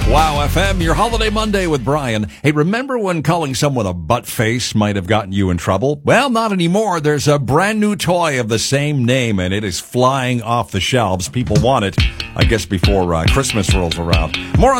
Wow FM, your Holiday Monday with Brian. Hey, remember when calling someone a butt face might have gotten you in trouble? Well, not anymore. There's a brand new toy of the same name, and it is flying off the shelves. People want it, I guess, before Christmas rolls around. More on